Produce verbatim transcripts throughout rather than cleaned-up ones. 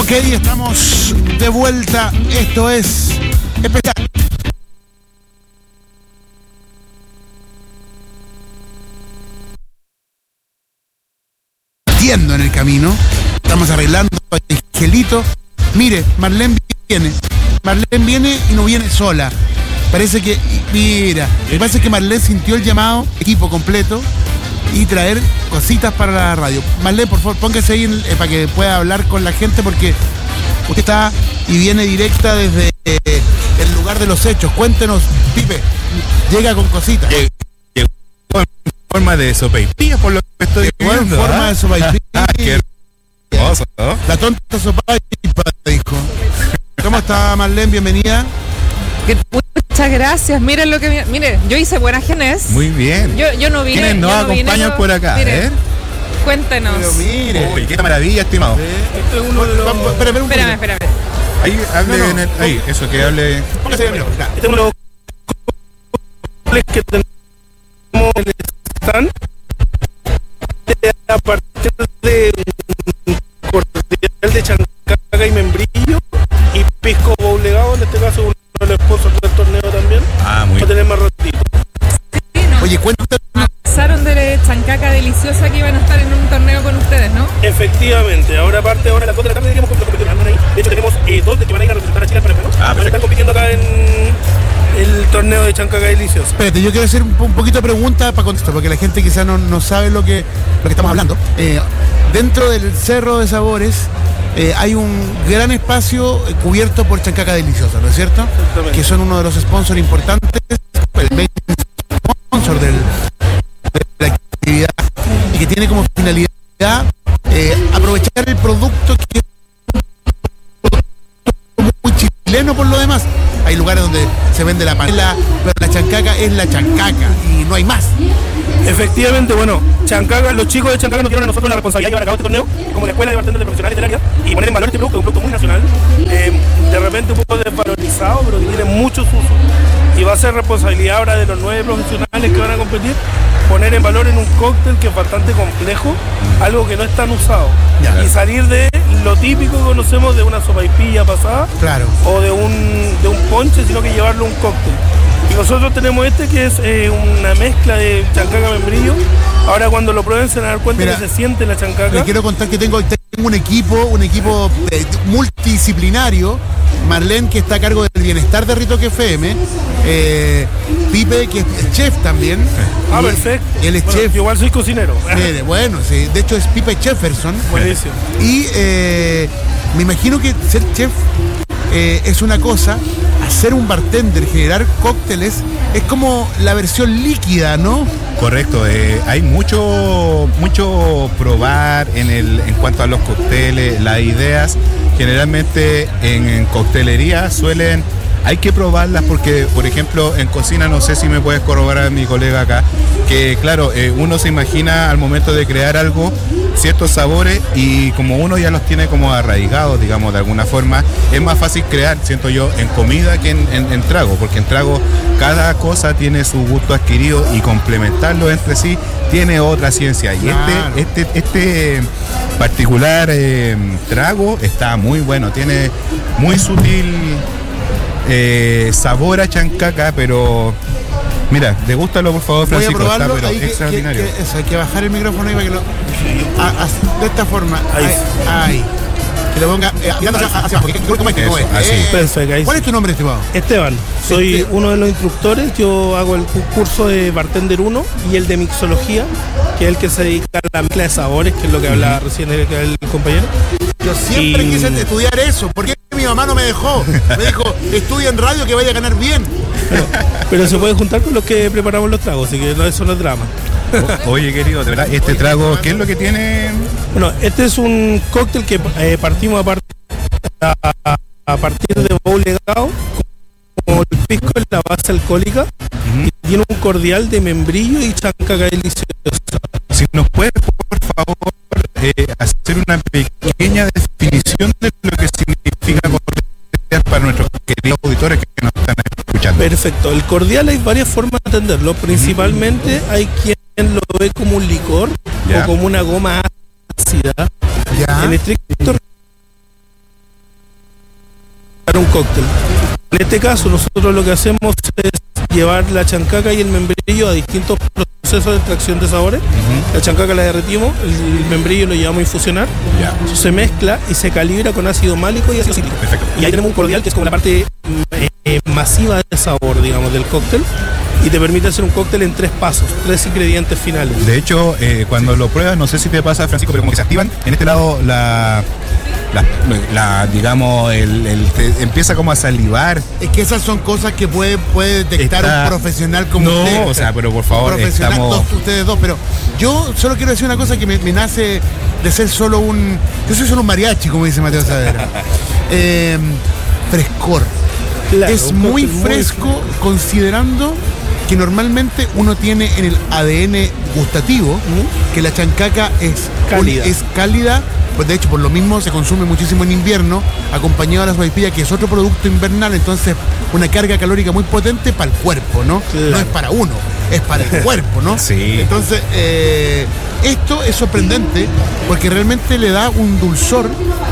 Ok, estamos de vuelta. Esto es especial. Yendo en el camino. Estamos arreglando el gelito. Mire, Marlene viene. Marlene viene y no viene sola. Parece que, mira, me parece que Marlene sintió el llamado, equipo completo, y traer cositas para la radio. Marlene, por favor, póngase ahí eh, para que pueda hablar con la gente, porque usted está y viene directa desde eh, el lugar de los hechos. Cuéntenos, Pipe, llega con cositas. Llegó en forma de sopaipilla, por lo que estoy Llegó en viendo. forma ¿ah? de sopaipilla. Ah, qué hermoso, ¿no? La tonta sopaipa, dijo. ¿Cómo está, Marlene? Bienvenida. Muchas gracias. Miren lo que... Mire, yo hice buena genés. Muy bien. Yo, yo no vine... ¿Quiénes nos yo no acompañan vine, por acá? Mire, ¿eh? cuéntenos. Pero mire. Uy, qué maravilla, estimado. Este es uno de los... Espérame, espérame un Espérame, poquito. espérame. Ahí, hable No, no. en el... Ahí, eso, que hable... Póngase bien, mira. Este es uno de los que tenemos en el stand a partir de un cordial de chancaca y membrillo y pisco boulegado, en este caso uno de los sponsors del torneo también. Ah, muy Va a tener más ratito. Sí, nos Oye, cuéntanos. avisaron de chancaca deliciosa que iban a estar en un torneo con ustedes, ¿no? Efectivamente, ahora aparte, ahora a las dos de la tarde tenemos competición ahí. De hecho tenemos eh, dos de que van a ir a representar a Chile para el Ah, Van a perfecto. estar compitiendo acá en el torneo de chancaca deliciosa. Espérate, yo quiero hacer un, un poquito de preguntas para contestar, porque la gente quizá no, no sabe lo que, lo que estamos hablando. Eh, dentro del Cerro de Sabores eh, hay un gran espacio eh, cubierto por chancaca deliciosa, ¿no es cierto? Exactamente. Que son uno de los sponsors importantes, el main sponsor del, de la actividad, y que tiene como finalidad eh, aprovechar el producto que es muy chileno por lo demás. Hay lugares donde se vende la panela, pero la chancaca es la chancaca y no hay más. Efectivamente, bueno, Chancaca, los chicos de Chancaca nos dieron a nosotros la responsabilidad de llevar a cabo este torneo como la escuela de bartenders de profesionales del área y poner en valor este producto, un producto muy nacional, eh, de repente un poco desvalorizado, pero que tiene muchos usos. Y va a ser responsabilidad ahora de los nueve profesionales que van a competir poner en valor en un cóctel que es bastante complejo, algo que no es tan usado. Ya. Y salir de lo típico que conocemos de una sopaipilla pasada Claro. o de un, de un ponche, sino que llevarlo a un cóctel. Y nosotros tenemos este que es eh, una mezcla de chancaca membrillo. Ahora cuando lo prueben se van a dar cuenta Mira, que se siente la chancaca. Les quiero contar que tengo, tengo un equipo, un equipo eh, multidisciplinario. Marlene, que está a cargo del bienestar de Ritoque F M. Eh, Pipe, que es chef también. Ah, Y perfecto. Él es Bueno, chef. yo igual soy cocinero. Mire, bueno, sí, de hecho es Pipe Jefferson. Buenísimo. Y eh, me imagino que ser chef eh, es una cosa, hacer un bartender, generar cócteles, es como la versión líquida, ¿no? Correcto, eh, hay mucho mucho probar en el en cuanto a los cócteles, las ideas generalmente en, en coctelería suelen, hay que probarlas porque, por ejemplo, en cocina, no sé si me puedes corroborar mi colega acá, que claro, eh, uno se imagina al momento de crear algo ciertos sabores y como uno ya los tiene como arraigados, digamos, de alguna forma, es más fácil crear, siento yo, en comida que en, en, en trago, porque en trago cada cosa tiene su gusto adquirido y complementarlo entre sí tiene otra ciencia. Y Claro. este, este, este particular eh, trago está muy bueno, tiene muy sutil eh, sabor a chancaca, pero mira, degústalo por favor, Voy a Francisco, está probarlo. pero Ahí que, extraordinario. que- que- eso, hay que bajar el micrófono ahí para que lo. a- a- de esta forma. Ahí. Ahí. ahí. Que lo ponga. Eh, mirando hacia, hacia abajo, que- que- ¿cómo es que- cómo es? Eso, así. Eh, Perfecto, ahí ¿Cuál sí. es tu nombre, estimado? Esteban, soy Este- uno de los instructores, yo hago el cu- curso de Bartender uno y el de mixología, que es el que se dedica a la mezcla de sabores, que es lo que hablaba recién el, el compañero. Yo siempre Y- quise estudiar eso. ¿Por qué mi mamá no me dejó? Me dijo, estudia en radio que vaya a ganar bien. Pero, pero se puede juntar con los que preparamos los tragos, así que no, eso no es drama. O- Oye, querido, de verdad, este trago, ¿qué es lo que tiene? Bueno, este es un cóctel que eh, partimos a, part- a- a partir de boulegado, como el pisco es la base alcohólica, y tiene un cordial de membrillo y chancaca deliciosa. Si nos puedes, por favor, eh, hacer una pequeña definición de lo que significa cordial para nuestros queridos auditores que nos están escuchando. Perfecto, el cordial hay varias formas de entenderlo, principalmente hay quien lo ve como un licor Ya. o como una goma ácida. Ya. En estricto un cóctel. En este caso, nosotros lo que hacemos es llevar la chancaca y el membrillo a distintos procesos de extracción de sabores. Uh-huh. La chancaca la derretimos, el membrillo lo llevamos a infusionar, yeah. Eso se mezcla y se calibra con ácido málico y ácido cítrico. Perfecto. Y ahí tenemos un cordial que es como la parte eh, masiva de sabor, digamos, del cóctel. Y te permite hacer un cóctel en tres pasos, tres ingredientes finales. De hecho, eh, cuando lo pruebas, no sé si te pasa, Francisco, pero como que se activan en este lado la, la, la digamos, el, el te empieza como a salivar. Es que esas son cosas que puede, puede detectar Está, un profesional como no, usted. No, o sea, pero por favor, profesional, estamos... dos, ustedes dos, pero yo solo quiero decir una cosa que me, me nace de ser solo un... Yo soy solo un mariachi, como dice Mateo Saavedra. eh, frescor. Claro, es muy fresco, muy fresco considerando que normalmente uno tiene en el A D N gustativo uh-huh. que la chancaca es cálida. es cálida, pues de hecho por lo mismo se consume muchísimo en invierno, acompañado de la sopaipilla, que es otro producto invernal, entonces una carga calórica muy potente para el cuerpo, ¿no? Claro. No es para uno, es para el cuerpo, ¿no? Sí. Entonces, eh, esto es sorprendente porque realmente le da un dulzor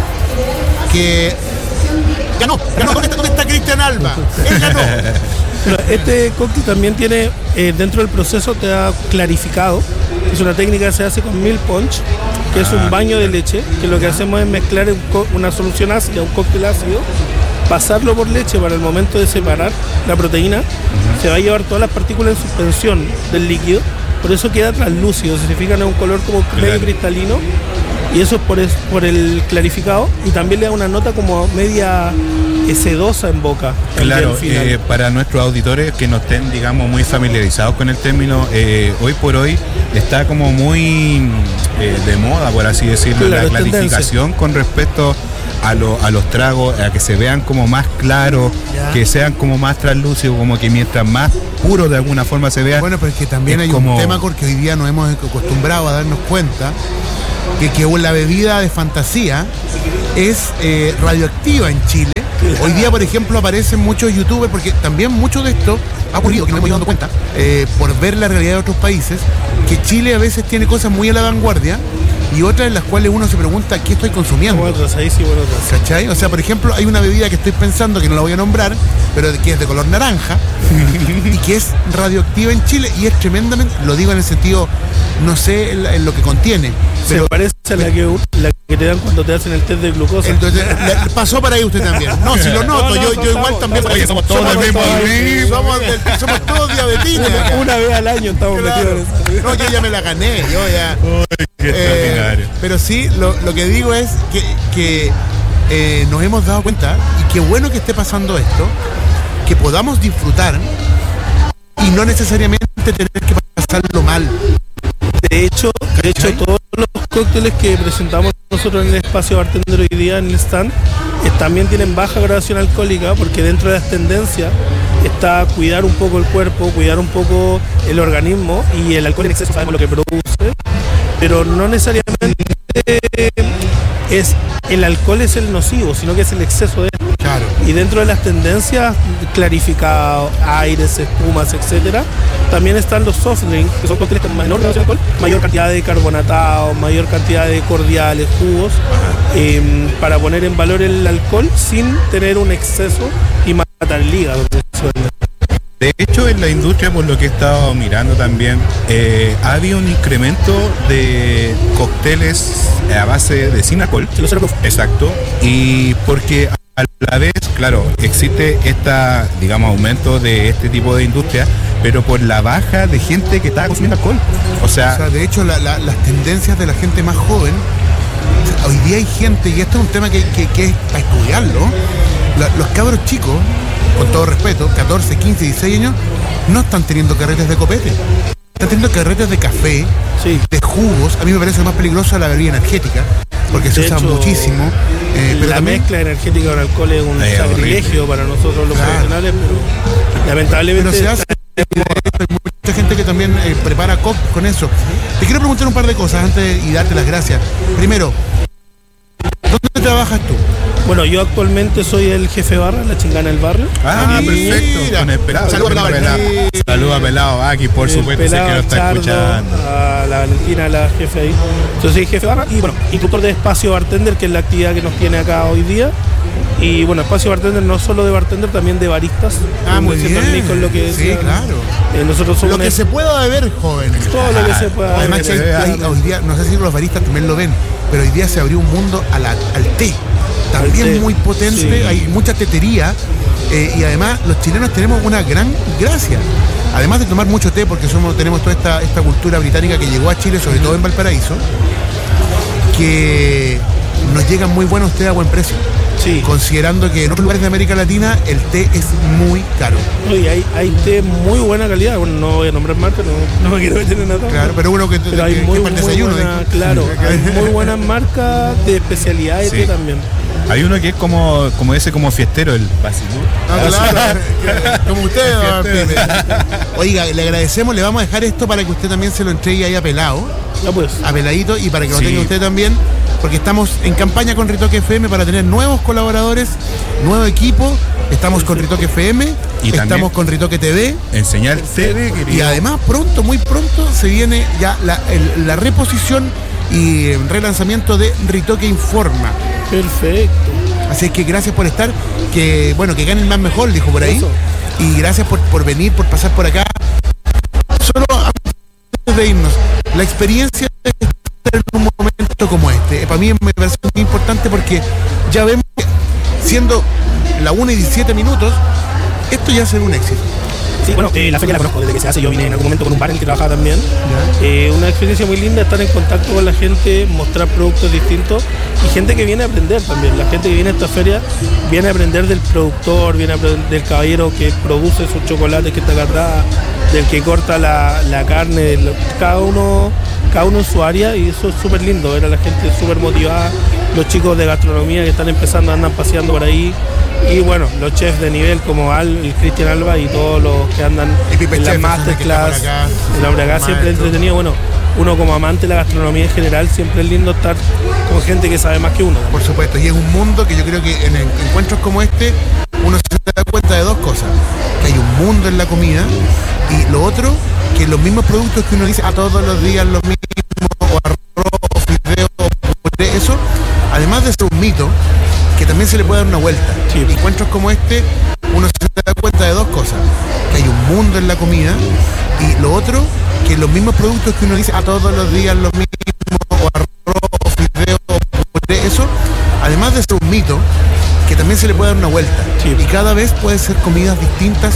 que... Ganó, ganó. ¿Dónde está, dónde está Cristian Alba? Él ganó. Este cóctel también tiene, eh, dentro del proceso te da clarificado. Es una técnica que se hace con milk punch, que es un baño de leche, que lo que hacemos es mezclar un co- una solución ácida, un cóctel ácido, pasarlo por leche para el momento de separar la proteína. Uh-huh. Se va a llevar todas las partículas en suspensión del líquido, por eso queda translúcido, se fijan, es un color como claro. medio cristalino. Y eso es por, es por el clarificado, y también le da una nota como media sedosa en boca. Claro, eh, para nuestros auditores que no estén, digamos, muy familiarizados con el término, eh, hoy por hoy está como muy eh, de moda, por así decirlo, claro, la clarificación tendencia. Con respecto a, lo, a los tragos, a que se vean como más claros, ya. Que sean como más translúcidos, como que mientras más puro de alguna forma se vea. Bueno, pero es que también es hay como... un tema porque hoy día nos hemos acostumbrado a darnos cuenta que, que la bebida de fantasía es eh, radioactiva en Chile. Hoy día, por ejemplo, aparecen muchos youtubers, porque también mucho de esto ha ocurrido, que nos hemos ido dando cuenta, eh, por ver la realidad de otros países, que Chile a veces tiene cosas muy a la vanguardia y otras en las cuales uno se pregunta qué estoy consumiendo. Otras, ahí sí, bueno, otras. ¿Cachai? O sea, por ejemplo, hay una bebida que estoy pensando, que no la voy a nombrar, pero que es de color naranja y que es radioactiva en Chile y es tremendamente, lo digo en el sentido, no sé en, en lo que contiene. Pero, se parece a la que, la que te dan cuando te hacen el test de glucosa. Entonces, la, pasó para ahí usted también. No, si lo noto, no, no, yo, yo igual también. Oye, somos todos somos, del mismo. Somos, del, somos todos diabetines. Una, una vez al año estamos claro. metidos en eso. No, yo ya me la gané, yo ya. Uy, qué eh, extraordinario. Pero sí, lo, lo que digo es que, que eh, nos hemos dado cuenta, y qué bueno que esté pasando esto, que podamos disfrutar y no necesariamente tener que pasarlo mal. De hecho, de hecho todos los cócteles que presentamos nosotros en el espacio bartender hoy día en el stand eh, también tienen baja graduación alcohólica, porque dentro de las tendencias está cuidar un poco el cuerpo, cuidar un poco el organismo, y el alcohol en exceso sabemos lo que produce, pero no necesariamente es el alcohol es el nocivo, sino que es el exceso de esto. Claro. Y dentro de las tendencias, clarificado, aires, espumas, etcétera, también están los soft drinks, que son cócteles con menor graduación de alcohol, mayor cantidad de carbonatados, mayor cantidad de cordiales, jugos, eh, para poner en valor el alcohol sin tener un exceso y matar el hígado. De hecho, en la industria, por lo que he estado mirando también, eh, ha habido un incremento de cócteles a base de sin alcohol. Exacto. Y porque a la vez, claro, existe esta, digamos, aumento de este tipo de industria, pero por la baja de gente que está consumiendo alcohol. O sea, o sea de hecho, la, la, las tendencias de la gente más joven, hoy día hay gente, y esto es un tema que, que, que es para estudiarlo, la, los cabros chicos, con todo respeto, catorce, quince, dieciséis años, no están teniendo carretes de copete. Están teniendo carretes de café, sí. de jugos. A mí me parece más peligrosa la bebida energética, porque se de usa hecho, muchísimo. Eh, pero la también, mezcla energética con alcohol es un eh, sacrilegio horrible para nosotros los claro. profesionales, pero lamentablemente... Pero se hace, hay mucha gente que también eh, prepara cócteles con eso. Te quiero preguntar un par de cosas antes y darte las gracias. Primero, ¿dónde trabajas tú? Bueno, yo actualmente soy el jefe barra, la chingana del barrio. Ah, ah perfecto. Mira. Con el pelado. Saludos a Pelado. Saludos a Pelado aquí, por el supuesto, sé que lo está Chardo, escuchando. A la Valentina, la jefe ahí. Yo soy jefe barra y bueno, instructor de espacio bartender, que es la actividad que nos tiene acá hoy día. Y bueno, espacio bartender no solo de bartender, también de baristas. Ah, muy Decía bien. Nico lo que sí, decía. claro. Eh, nosotros somos Lo que una- se pueda beber, jóvenes. todo lo que se pueda Además, que beber, hay- hay- claro. hoy día, no sé si los baristas también lo ven, pero hoy día se abrió un mundo a la- al té. También Al té, muy potente, sí. hay mucha tetería. eh, y además, los chilenos tenemos una gran gracia. Además de tomar mucho té, porque somos, tenemos toda esta, esta cultura británica que llegó a Chile, sobre todo en Valparaíso, que nos llegan muy buenos té a buen precio. Sí. Considerando que en otros lugares de América Latina el té es muy caro. Y hay, hay té muy buena calidad. Bueno, no voy a nombrar marcas, no, no me quiero meter en nada. Claro, pero uno que, Pero hay que- muy, que para el muy desayuno. buena, ¿eh? claro, hay muy buenas marcas de especialidad de Sí. té también. Hay uno que es como, como ese como fiestero, el Basilú. Ah, claro, que- como usted, don Pipe. Oiga, le agradecemos, le vamos a dejar esto para que usted también se lo entregue ahí a Pelado, Ya pues. a Peladito, y para que lo Sí. tenga usted también, porque estamos en campaña con Ritoque F M para tener nuevos colaboradores, nuevo equipo. Estamos con Ritoque F M, Y estamos también- con Ritoque T V. Enseñar T V, querido. Y además pronto, muy pronto, se viene ya la, el- la reposición y eh, relanzamiento de Ritoque Informa. Perfecto. Así es que gracias por estar, que bueno, que ganen más mejor, dijo por ahí. Eso. Y gracias por, por venir, por pasar por acá. Solo antes de irnos, la experiencia de estar en un momento como este, para mí me parece muy importante porque ya vemos que siendo la una y diecisiete minutos, esto ya será un éxito. Sí, bueno, eh, la feria la conozco desde que se hace. Yo vine en algún momento con un bar en el que trabajaba también. Eh, una experiencia muy linda, estar en contacto con la gente, mostrar productos distintos y gente que viene a aprender también. La gente que viene a esta feria viene a aprender del productor, viene a aprender del caballero que produce sus chocolates que está acá atrás, del que corta la, la carne, de lo- cada uno cada uno en su área, y eso es súper lindo, ver a la gente súper motivada, los chicos de gastronomía que están empezando, andan paseando por ahí, y bueno, los chefs de nivel como Al, el Cristian Alba y todos los que andan El Pipe en la Chef, masterclass, que está por acá, el hombre acá siempre maestro. entretenido. Bueno, uno como amante de la gastronomía en general, siempre es lindo estar con gente que sabe más que uno. Por supuesto, y es un mundo que yo creo que en en- encuentros como este uno se da cuenta de dos cosas, que hay un mundo en la comida, y lo otro, que los mismos productos que uno dice a todos los días los mismos, o arroz, o fideo, o puré, eso, además de ser un mito, que también se le puede dar una vuelta. Sí. Y encuentros como este, uno se da cuenta de dos cosas, que hay un mundo en la comida, y lo otro, que los mismos productos que uno dice a todos los días los mismos, o arroz, o fideo, o puré, eso, además de ser un mito, que también se le puede dar una vuelta. Sí. Y cada vez puede ser comidas distintas